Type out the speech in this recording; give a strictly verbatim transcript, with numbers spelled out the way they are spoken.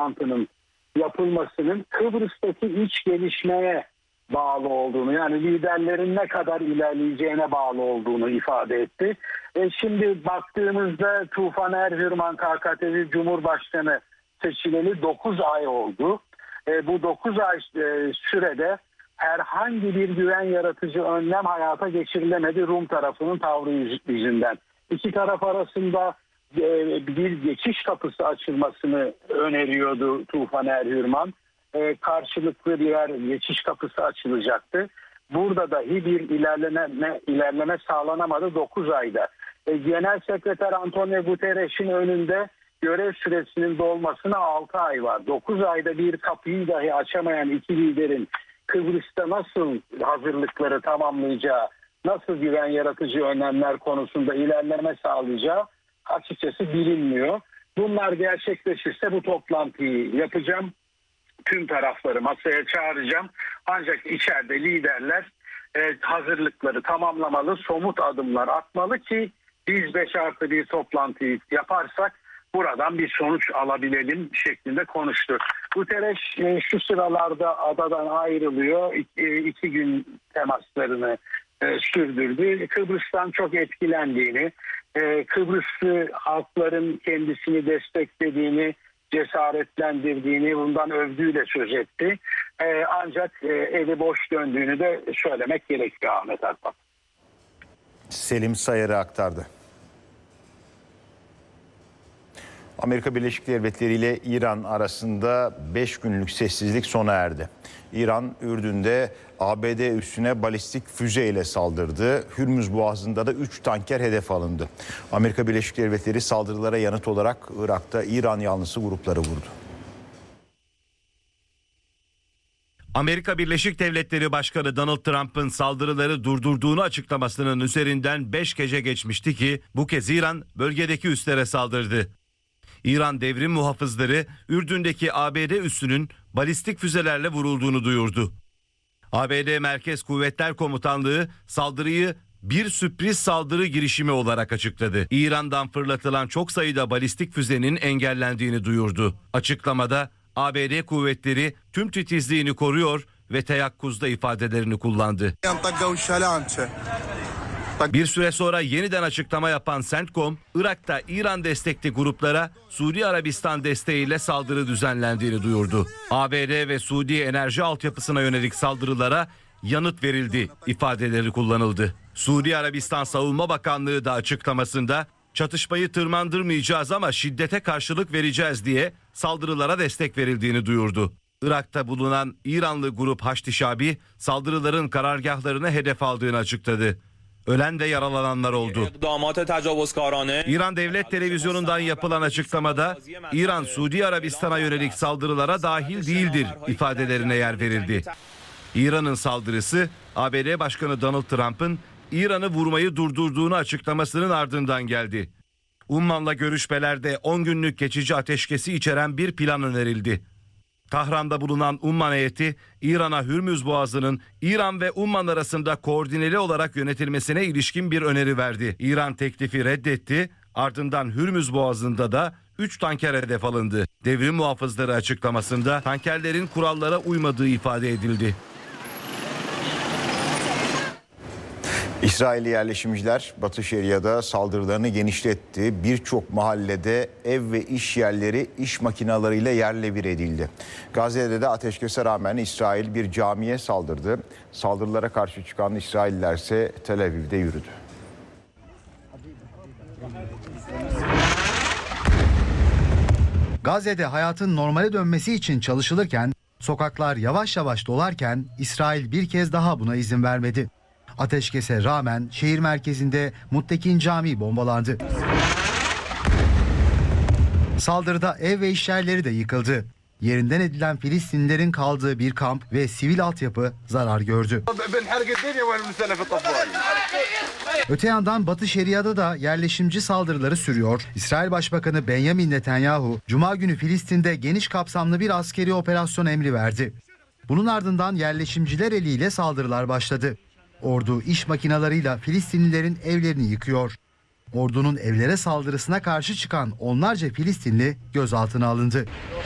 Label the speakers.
Speaker 1: toplantının yapılmasının Kıbrıs'taki iç gelişmeye bağlı olduğunu, yani liderlerin ne kadar ilerleyeceğine bağlı olduğunu ifade etti. E şimdi baktığımızda Tufan Erzurman K K T C Cumhurbaşkanı seçileli dokuz ay oldu. E, bu dokuz ay e, sürede herhangi bir güven yaratıcı önlem hayata geçirilemedi Rum tarafının tavrı yüzünden. İki taraf arasında e, bir geçiş kapısı açılmasını öneriyordu Tufan Erzurman. E, karşılıklı birer geçiş kapısı açılacaktı. Burada dahi bir ilerleme, ilerleme sağlanamadı dokuz ayda. E, Genel Sekreter Antonio Guterres'in önünde görev süresinin dolmasına altı ay var. dokuz ayda bir kapıyı dahi açamayan iki liderin Kıbrıs'ta nasıl hazırlıkları tamamlayacağı, nasıl güven yaratıcı önlemler konusunda ilerleme sağlayacağı açıkçası bilinmiyor. Bunlar gerçekleşirse bu toplantıyı yapacağım. Tüm tarafları masaya çağıracağım. Ancak içeride liderler e, hazırlıkları tamamlamalı, somut adımlar atmalı ki biz beş artı bir toplantıyı yaparsak buradan bir sonuç alabilelim şeklinde konuştu. Guterres e, şu sıralarda adadan ayrılıyor. İki, iki gün temaslarını e, sürdürdü. Kıbrıs'tan çok etkilendiğini, e, Kıbrıslı halkların kendisini desteklediğini, cesaretlendirdiğini, bundan övdüğüyle söz etti. E, ancak e, eli boş döndüğünü de söylemek gerekiyor Ahmet Arpan.
Speaker 2: Selim Sayar'ı aktardı. Amerika Birleşik Devletleri ile İran arasında beş günlük sessizlik sona erdi. İran, Ürdün'de A B D üssüne balistik füze ile saldırdı. Hürmüz Boğazı'nda da üç tanker hedef alındı. Amerika Birleşik Devletleri saldırılara yanıt olarak Irak'ta İran yanlısı grupları vurdu.
Speaker 3: Amerika Birleşik Devletleri Başkanı Donald Trump'ın saldırıları durdurduğunu açıklamasının üzerinden beş gece geçmişti ki bu kez İran bölgedeki üslere saldırdı. İran devrim muhafızları Ürdün'deki A B D üssünün balistik füzelerle vurulduğunu duyurdu. A B D Merkez Kuvvetler Komutanlığı saldırıyı bir sürpriz saldırı girişimi olarak açıkladı. İran'dan fırlatılan çok sayıda balistik füzenin engellendiğini duyurdu. Açıklamada A B D kuvvetleri tüm titizliğini koruyor ve teyakkuzda ifadelerini kullandı. Bir süre sonra yeniden açıklama yapan CENTCOM, Irak'ta İran destekli gruplara Suudi Arabistan desteğiyle saldırı düzenlendiğini duyurdu. A B D ve Suudi enerji altyapısına yönelik saldırılara yanıt verildi ifadeleri kullanıldı. Suudi Arabistan Savunma Bakanlığı da açıklamasında çatışmayı tırmandırmayacağız ama şiddete karşılık vereceğiz diye saldırılara destek verildiğini duyurdu. Irak'ta bulunan İranlı grup Haçlı Şabi saldırıların karargahlarını hedef aldığını açıkladı. Ölen ve yaralananlar oldu. İran Devlet Televizyonu'ndan yapılan açıklamada İran Suudi Arabistan'a yönelik saldırılara dahil değildir ifadelerine yer verildi. İran'ın saldırısı A B D Başkanı Donald Trump'ın İran'ı vurmayı durdurduğunu açıklamasının ardından geldi. Umman'la görüşmelerde on günlük geçici ateşkesi içeren bir plan önerildi. Tahran'da bulunan Umman heyeti İran'a Hürmüz Boğazı'nın İran ve Umman arasında koordineli olarak yönetilmesine ilişkin bir öneri verdi. İran teklifi reddetti, ardından Hürmüz Boğazı'nda da üç tanker hedef alındı. Devrim muhafızları açıklamasında tankerlerin kurallara uymadığı ifade edildi.
Speaker 2: İsrailli yerleşimciler Batı Şeria'da saldırılarını genişletti. Birçok mahallede ev ve iş yerleri iş makinalarıyla yerle bir edildi. Gazze'de de ateşkese rağmen İsrail bir camiye saldırdı. Saldırılara karşı çıkan İsrailler ise Tel Aviv'de yürüdü.
Speaker 4: Gazze'de hayatın normale dönmesi için çalışılırken, sokaklar yavaş yavaş dolarken İsrail bir kez daha buna izin vermedi. Ateşkese rağmen şehir merkezinde Muttekin Camii bombalandı. Saldırıda ev ve iş yerleri de yıkıldı. Yerinden edilen Filistinlilerin kaldığı bir kamp ve sivil altyapı zarar gördü. Öte yandan Batı Şeria'da da yerleşimci saldırıları sürüyor. İsrail Başbakanı Benjamin Netanyahu, Cuma günü Filistin'de geniş kapsamlı bir askeri operasyon emri verdi. Bunun ardından yerleşimciler eliyle saldırılar başladı. Ordu iş makinalarıyla Filistinlilerin evlerini yıkıyor. Ordunun evlere saldırısına karşı çıkan onlarca Filistinli gözaltına alındı.